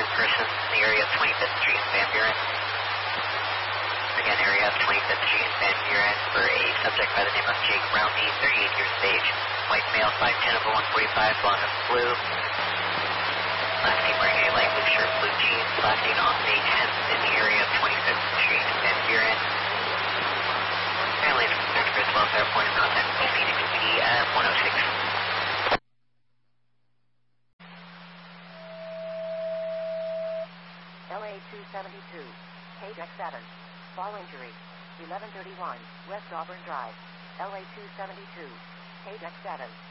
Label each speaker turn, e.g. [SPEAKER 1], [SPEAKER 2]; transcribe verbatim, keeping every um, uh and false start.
[SPEAKER 1] person in the area of twenty-fifth Street in Van Buren. Again, area of twenty-fifth Street in Van Buren for a subject by the name of Jake Roundy, thirty-eight years of age, white male, five ten over one forty-five, blonde and blue. Last name wearing a light blue shirt, blue jeans, last name on May tenth in the area of twenty-fifth Street in Van Buren. Family from search for his welfare, point of contact with Phoenix P D at one oh six.
[SPEAKER 2] L A two seventy-two, Page X seven, fall injury, eleven thirty-one, West Auburn Drive, L A two seventy-two, Page X seven.